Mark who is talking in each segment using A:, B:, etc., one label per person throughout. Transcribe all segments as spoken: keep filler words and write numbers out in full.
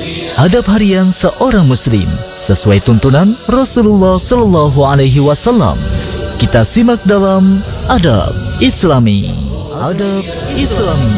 A: Adab harian seorang muslim sesuai tuntunan Rasulullah Sallallahu Alaihi Wasallam. Kita simak dalam Adab Islami. Adab Islami.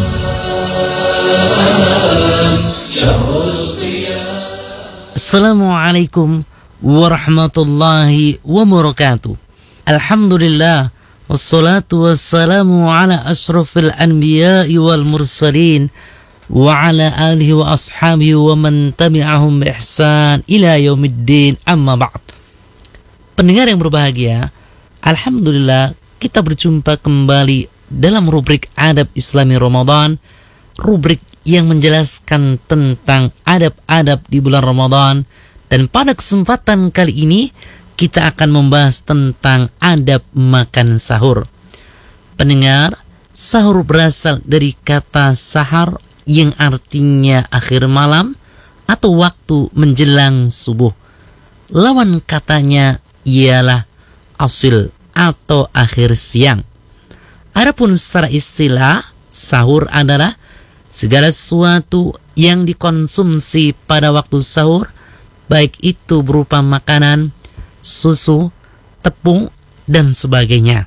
B: Assalamualaikum warahmatullahi wabarakatuh. Alhamdulillah, wassalatu wassalamu ala ashrafil anbiya'i wal mursalin wa ala alihi wa ashabihi wa man tabi'ahum bi ihsan ila yaumiddin, amma ba'd. Pendengar yang berbahagia, alhamdulillah kita berjumpa kembali dalam rubrik Adab Islami Ramadan, rubrik yang menjelaskan tentang adab-adab di bulan Ramadan. Dan pada kesempatan kali ini kita akan membahas tentang adab makan sahur. Pendengar, sahur berasal dari kata sahar yang artinya akhir malam atau waktu menjelang subuh. Lawan katanya ialah asil atau akhir siang. Adapun secara istilah, sahur adalah segala sesuatu yang dikonsumsi pada waktu sahur, baik itu berupa makanan, susu, tepung, dan sebagainya.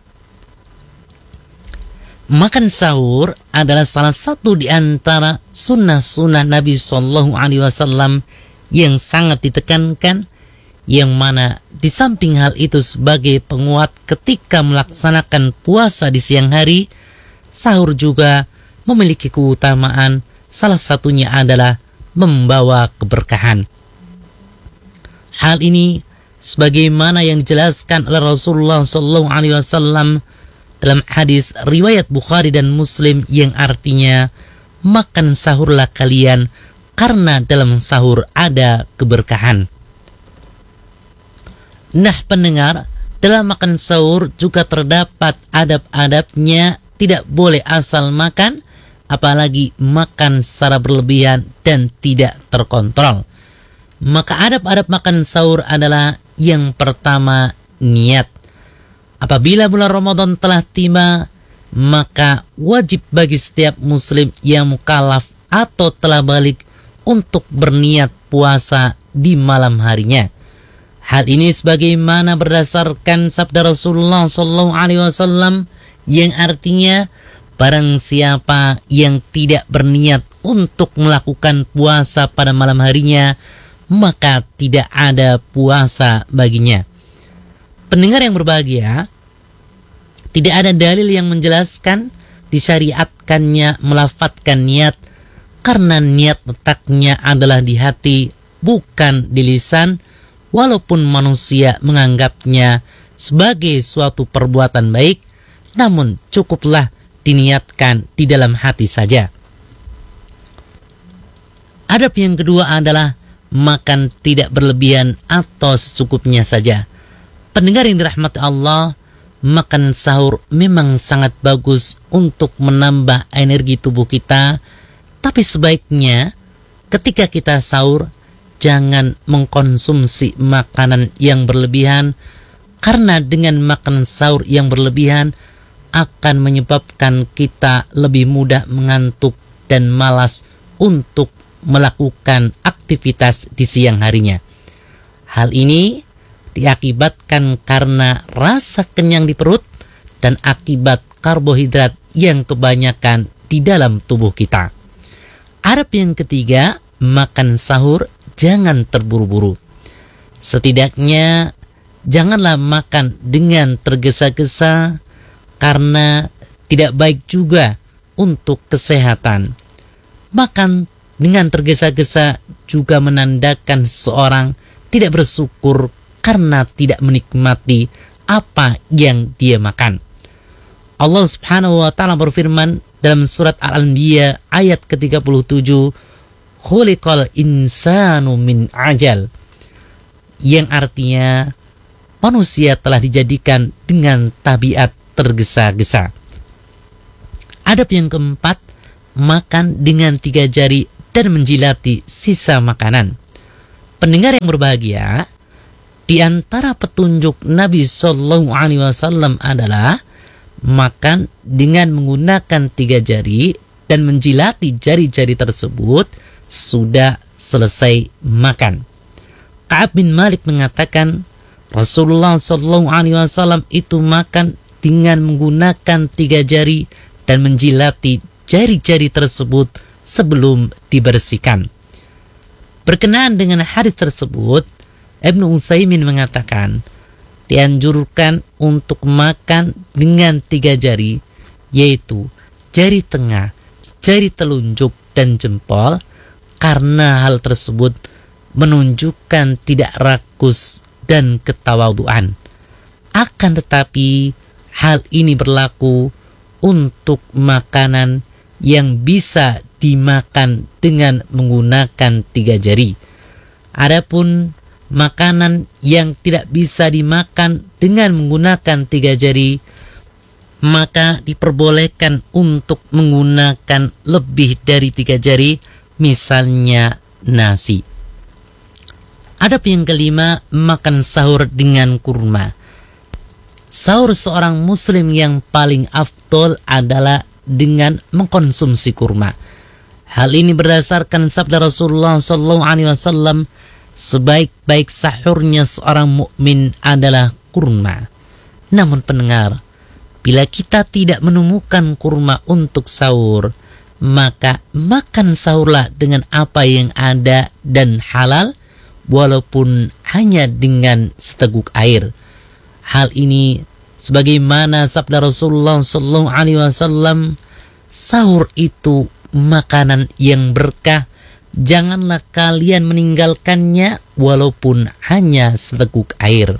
B: Makan sahur adalah salah satu di antara sunnah-sunnah Nabi Sallallahu Alaihi Wasallam yang sangat ditekankan, yang mana di samping hal itu sebagai penguat ketika melaksanakan puasa di siang hari, sahur juga memiliki keutamaan. Salah satunya adalah membawa keberkahan. Hal ini sebagaimana yang dijelaskan oleh Rasulullah Sallallahu Alaihi Wasallam dalam hadis riwayat Bukhari dan Muslim yang artinya, makan sahurlah kalian karena dalam sahur ada keberkahan. Nah pendengar, dalam makan sahur juga terdapat adab-adabnya. Tidak boleh asal makan, apalagi makan secara berlebihan dan tidak terkontrol. Maka adab-adab makan sahur adalah yang pertama, niat. Apabila bulan Ramadan telah tiba, maka wajib bagi setiap muslim yang mukallaf atau telah balik untuk berniat puasa di malam harinya. Hal ini sebagaimana berdasarkan sabda Rasulullah Sallallahu Alaihi Wasallam yang artinya, barang siapa yang tidak berniat untuk melakukan puasa pada malam harinya, maka tidak ada puasa baginya. Pendengar yang berbahagia, tidak ada dalil yang menjelaskan disyariatkannya melafatkan niat, karena niat letaknya adalah di hati, bukan di lisan, walaupun manusia menganggapnya sebagai suatu perbuatan baik, namun cukuplah diniatkan di dalam hati saja. Adab yang kedua adalah makan tidak berlebihan atau secukupnya saja. Pendengar yang dirahmati Allah, makan sahur memang sangat bagus untuk menambah energi tubuh kita, tapi sebaiknya ketika kita sahur jangan mengkonsumsi makanan yang berlebihan, karena dengan makan sahur yang berlebihan akan menyebabkan kita lebih mudah mengantuk dan malas untuk melakukan aktivitas di siang harinya. Hal ini diakibatkan karena rasa kenyang di perut dan akibat karbohidrat yang kebanyakan di dalam tubuh kita. Adab yang ketiga, makan sahur jangan terburu-buru. Setidaknya janganlah makan dengan tergesa-gesa, karena tidak baik juga untuk kesehatan. Makan dengan tergesa-gesa juga menandakan seseorang tidak bersyukur karena tidak menikmati apa yang dia makan. Allah Subhanahu wa taala berfirman dalam surat Al-Anbiya ayat ke tiga puluh tujuh, khuliqal insanu min ajal, yang artinya manusia telah dijadikan dengan tabiat tergesa-gesa. Adab yang keempat, makan dengan tiga jari dan menjilati sisa makanan. Pendengar yang berbahagia, di antara petunjuk Nabi Sallallahu Alaihi Wasallam adalah makan dengan menggunakan tiga jari dan menjilati jari-jari tersebut sudah selesai makan. Ka'ab bin Malik mengatakan Rasulullah Shallallahu Alaihi Wasallam itu makan dengan menggunakan tiga jari dan menjilati jari-jari tersebut sebelum dibersihkan. Berkenaan dengan hadis tersebut, Ibnu Utsaimin mengatakan dianjurkan untuk makan dengan tiga jari, yaitu jari tengah, jari telunjuk, dan jempol, karena hal tersebut menunjukkan tidak rakus dan ketawaduan. Akan tetapi hal ini berlaku untuk makanan yang bisa dimakan dengan menggunakan tiga jari. Adapun makanan yang tidak bisa dimakan dengan menggunakan tiga jari, maka diperbolehkan untuk menggunakan lebih dari tiga jari, misalnya nasi. Adapun yang kelima, makan sahur dengan kurma. Sahur seorang muslim yang paling afdol adalah dengan mengkonsumsi kurma. Hal ini berdasarkan sabda Rasulullah Sallallahu Alaihi Wasallam, sebaik-baik sahurnya seorang mukmin adalah kurma. Namun pendengar, bila kita tidak menemukan kurma untuk sahur, maka makan sahurlah dengan apa yang ada dan halal, walaupun hanya dengan seteguk air. Hal ini sebagaimana sabda Rasulullah Sallallahu Alaihi Wasallam, sahur itu makanan yang berkah, janganlah kalian meninggalkannya walaupun hanya seteguk air.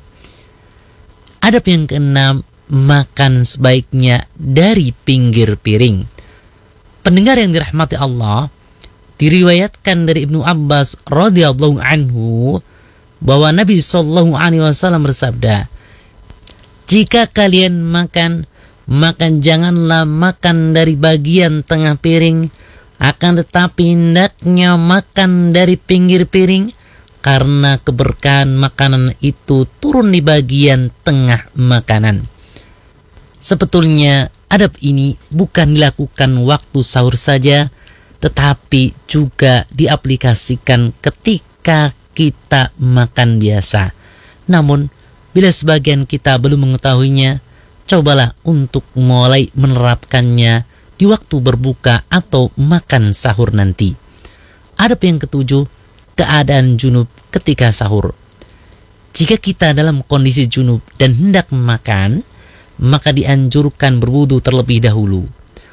B: Adab yang keenam, makan sebaiknya dari pinggir piring. Pendengar yang dirahmati Allah, diriwayatkan dari Ibnu Abbas radhiyallahu anhu bahwa Nabi sallallahu alaihi wasallam bersabda, jika kalian makan, makan janganlah makan dari bagian tengah piring, akan tetapi hendaknya makan dari pinggir piring, karena keberkahan makanan itu turun di bagian tengah makanan. Sebetulnya adab ini bukan dilakukan waktu sahur saja, tetapi juga diaplikasikan ketika kita makan biasa. Namun, bila sebagian kita belum mengetahuinya, cobalah untuk mulai menerapkannya di waktu berbuka atau makan sahur nanti. Adab yang ketujuh, keadaan junub ketika sahur. Jika kita dalam kondisi junub dan hendak makan, maka dianjurkan berwudu terlebih dahulu.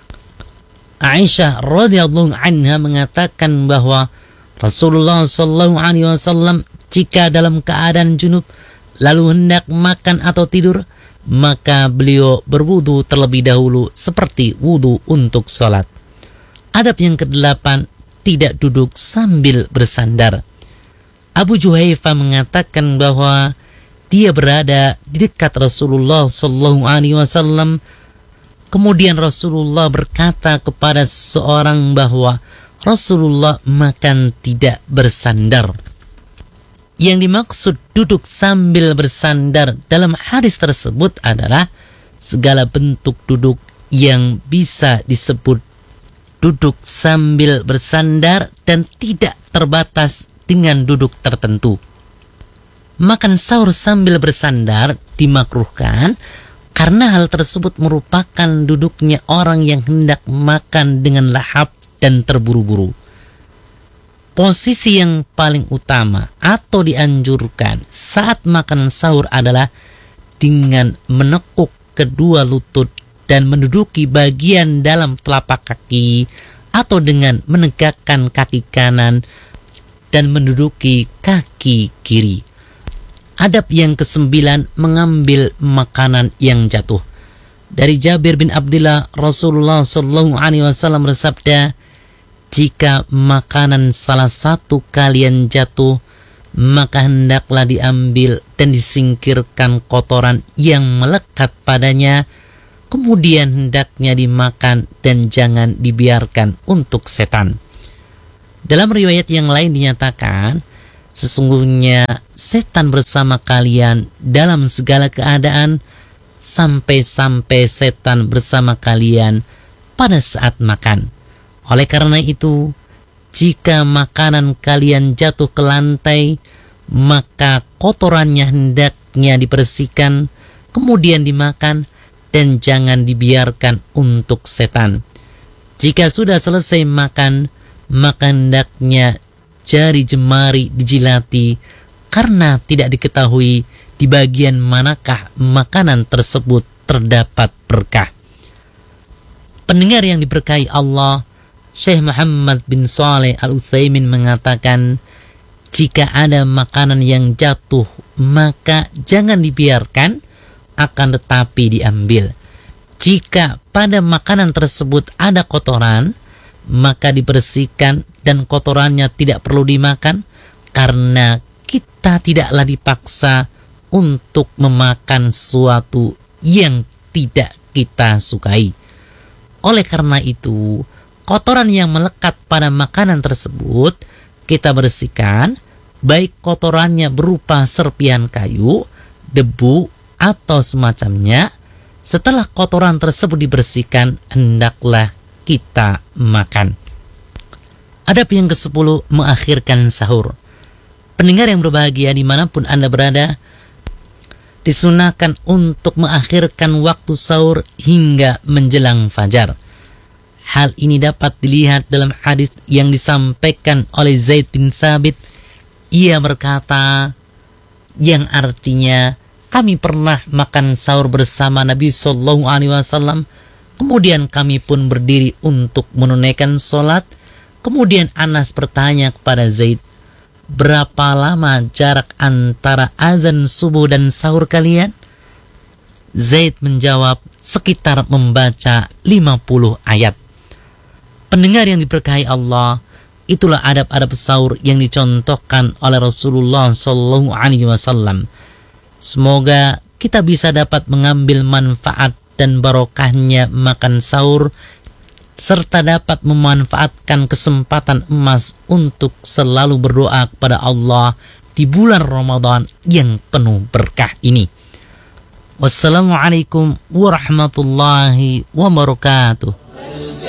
B: Aisyah radhiyallahu anha mengatakan bahwa Rasulullah sallallahu alaihi wasallam jika dalam keadaan junub lalu hendak makan atau tidur, maka beliau berwudu terlebih dahulu seperti wudu untuk sholat. Adab yang kedelapan, tidak duduk sambil bersandar. Abu Juhaifah mengatakan bahwa dia berada di dekat Rasulullah sallallahu alaihi wasallam. Kemudian Rasulullah berkata kepada seseorang bahwa Rasulullah makan tidak bersandar. Yang dimaksud duduk sambil bersandar dalam hadis tersebut adalah segala bentuk duduk yang bisa disebut duduk sambil bersandar dan tidak terbatas dengan duduk tertentu. Makan sahur sambil bersandar dimakruhkan karena hal tersebut merupakan duduknya orang yang hendak makan dengan lahap dan terburu-buru. Posisi yang paling utama atau dianjurkan saat makan sahur adalah dengan menekuk kedua lutut dan menduduki bagian dalam telapak kaki, atau dengan menegakkan kaki kanan dan menduduki kaki kiri. Adab yang kesembilan, mengambil makanan yang jatuh. Dari Jabir bin Abdullah, Rasulullah sallallahu alaihi wasallam bersabda, jika makanan salah satu kalian jatuh, maka hendaklah diambil dan disingkirkan kotoran yang melekat padanya, kemudian hendaknya dimakan dan jangan dibiarkan untuk setan. Dalam riwayat yang lain dinyatakan, sesungguhnya setan bersama kalian dalam segala keadaan, sampai-sampai setan bersama kalian pada saat makan. Oleh karena itu, jika makanan kalian jatuh ke lantai, maka kotorannya hendaknya dibersihkan, kemudian dimakan, dan jangan dibiarkan untuk setan. Jika sudah selesai makan, maka hendaknya jari jemari dijilati, karena tidak diketahui di bagian manakah makanan tersebut terdapat berkah. Pendengar yang diberkahi Allah, Syekh Muhammad bin Shalih Al-Utsaimin mengatakan, jika ada makanan yang jatuh, maka jangan dibiarkan, akan tetapi diambil. Jika pada makanan tersebut ada kotoran, maka dibersihkan dan kotorannya tidak perlu dimakan, karena kita tidaklah dipaksa untuk memakan sesuatu yang tidak kita sukai. Oleh karena itu, kotoran yang melekat pada makanan tersebut kita bersihkan, baik kotorannya berupa serpihan kayu, debu, atau semacamnya. Setelah kotoran tersebut dibersihkan, hendaklah kita makan. Adab yang kesepuluh, mengakhirkan sahur. Pendengar yang berbahagia dimanapun Anda berada, disunahkan untuk mengakhirkan waktu sahur hingga menjelang fajar. Hal ini dapat dilihat dalam hadis yang disampaikan oleh Zaid bin Thabit. Ia berkata, yang artinya, kami pernah makan sahur bersama Nabi Sallallahu Alaihi Wasallam. Kemudian kami pun berdiri untuk menunaikan sholat. Kemudian Anas bertanya kepada Zaid, berapa lama jarak antara azan subuh dan sahur kalian? Zaid menjawab, sekitar membaca lima puluh ayat. Pendengar yang diberkahi Allah, itulah adab-adab sahur yang dicontohkan oleh Rasulullah Sallallahu Alaihi Wasallam. Semoga kita bisa dapat mengambil manfaat dan barokahnya makan sahur, serta dapat memanfaatkan kesempatan emas untuk selalu berdoa kepada Allah di bulan Ramadan yang penuh berkah ini. Wassalamualaikum warahmatullahi wabarakatuh.